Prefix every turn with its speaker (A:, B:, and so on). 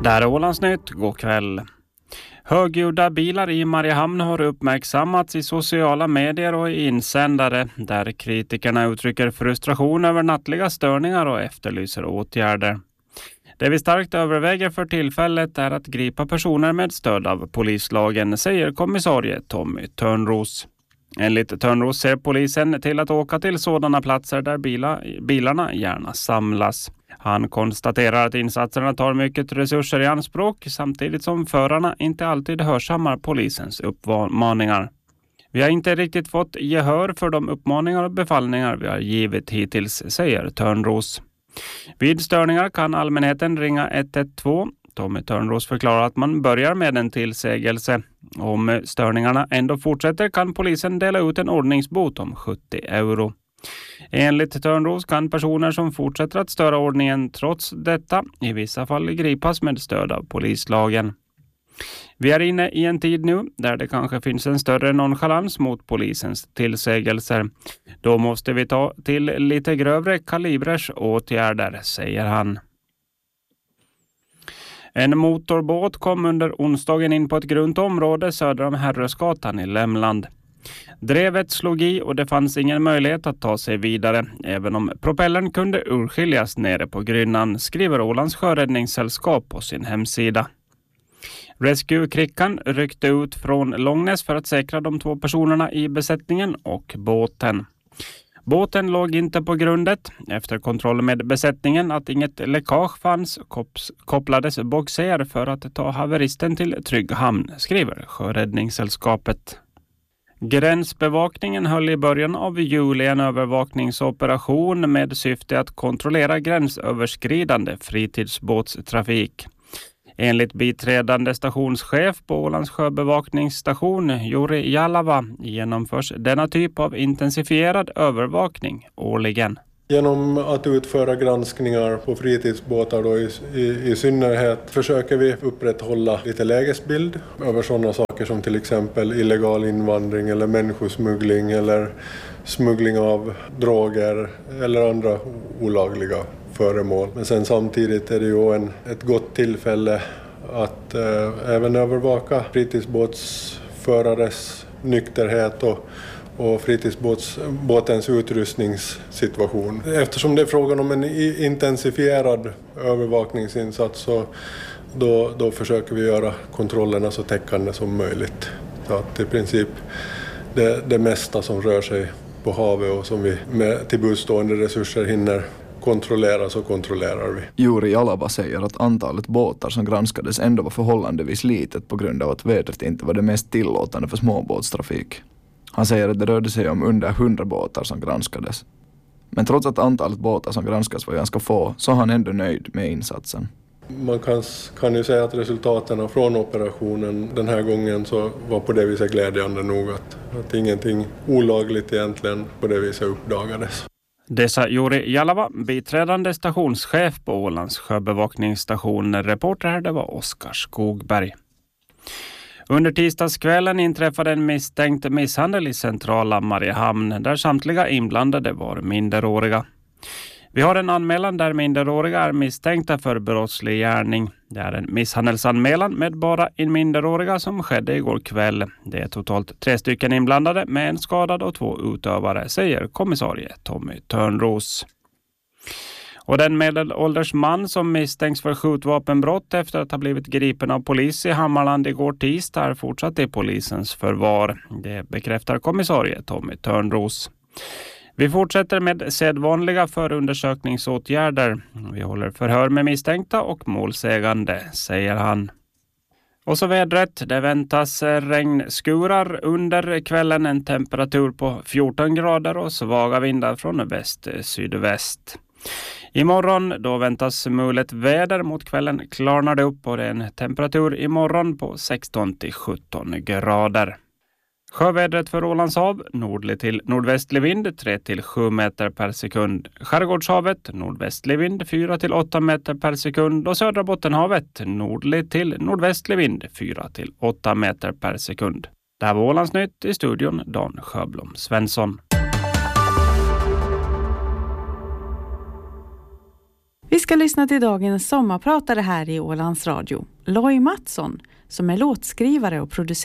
A: Det här är Ålandsnytt, god kväll. Högljudda bilar i Mariehamn har uppmärksammats i sociala medier och i insändare där kritikerna uttrycker frustration över nattliga störningar och efterlyser åtgärder. Det vi starkt överväger för tillfället är att gripa personer med stöd av polislagen, säger kommissarie Tommy Törnros. Enligt Törnros ser polisen till att åka till sådana platser där bilarna gärna samlas. Han konstaterar att insatserna tar mycket resurser i anspråk samtidigt som förarna inte alltid hörsammar polisens uppmaningar. Vi har inte riktigt fått gehör för de uppmaningar och befallningar vi har givit hittills, säger Törnros. Vid störningar kan allmänheten ringa 112. Tommy Törnros förklarar att man börjar med en tillsägelse. Om störningarna ändå fortsätter kan polisen dela ut en ordningsbot om 70 euro. Enligt Törnros kan personer som fortsätter att störa ordningen trots detta i vissa fall gripas med stöd av polislagen. Vi är inne i en tid nu där det kanske finns en större nonchalans mot polisens tillsägelser. Då måste vi ta till lite grövre kalibrers åtgärder, säger han. En motorbåt kom under onsdagen in på ett grunt område söder om Herresgatan i Lämland. Drevet slog i och det fanns ingen möjlighet att ta sig vidare, även om propellern kunde urskiljas nere på grynnan, skriver Ålands sjöräddningssällskap på sin hemsida. Rescue-krickan ryckte ut från Långnäs för att säkra de 2 personerna i besättningen och båten. Båten låg inte på grundet. Efter kontroll med besättningen att inget läckage fanns kopplades boxer för att ta haveristen till trygg hamn, skriver Sjöräddningssällskapet. Gränsbevakningen höll i början av juli en övervakningsoperation med syfte att kontrollera gränsöverskridande fritidsbåtstrafik. Enligt biträdande stationschef på Ålands sjöbevakningsstation Juri Jalava genomförs denna typ av intensifierad övervakning årligen.
B: Genom att utföra granskningar på fritidsbåtar då i synnerhet försöker vi upprätthålla lite lägesbild över sådana saker som till exempel illegal invandring eller människosmuggling eller smuggling av droger eller andra olagliga föremål. Men sen samtidigt är det ju ett gott tillfälle att även övervaka fritidsbåtsförares nykterhet och fritidsbåtens utrustningssituation. Eftersom det är frågan om en intensifierad övervakningsinsats så då försöker vi göra kontrollerna så täckande som möjligt. Så att i princip det mesta som rör sig på havet och som vi med tillbudstående resurser hinner kontrollera så kontrollerar vi.
C: Juri Jalava säger att antalet båtar som granskades ändå var förhållandevis litet på grund av att vädret inte var det mest tillåtande för småbåtstrafik. Han säger att det rörde sig om under 100 båtar som granskades. Men trots att antalet båtar som granskas var ganska få så är han ändå nöjd med insatsen.
B: Man kan ju säga att resultaten från operationen den här gången så var på det viset glädjande nog att ingenting olagligt egentligen på det viset uppdagades.
A: Dessa Juri Jalava, biträdande stationschef på Ålands sjöbevakningsstation. Reporter här, det var Oskar Skogberg. Under tisdagskvällen inträffade en misstänkt misshandel i centrala Mariehamn där samtliga inblandade var minderåriga. Vi har en anmälan där minderåriga är misstänkta för brottslig gärning. Det är en misshandelsanmälan med bara en minderåriga som skedde igår kväll. Det är totalt 3 stycken inblandade med en skadad och 2 utövare, säger kommissarie Tommy Törnros. Och den medelålders man som misstänks för skjutvapenbrott efter att ha blivit gripen av polis i Hammarland igår tisdag är fortsatt i polisens förvar. Det bekräftar kommissarie Tommy Törnros. Vi fortsätter med sedvanliga förundersökningsåtgärder. Vi håller förhör med misstänkta och målsägande, säger han. Och så vädret, det väntas regnskurar under kvällen, en temperatur på 14 grader och svaga vindar från väst-sydväst. Imorgon då väntas mulet väder, mot kvällen klarnar det upp och det är en temperatur imorgon på 16-17 grader. Sjövädret för Ålands hav, nordlig till nordvästlig vind 3-7 meter per sekund. Skärgårdshavet, nordvästlig vind 4-8 meter per sekund. Och södra Bottenhavet, nordlig till nordvästlig vind 4-8 meter per sekund. Det här var Ålandsnytt, i studion Dan Sjöblom Svensson.
D: Vi ska lyssna till dagens sommarpratare här i Ålands Radio. Loj Mattsson, som är låtskrivare och producent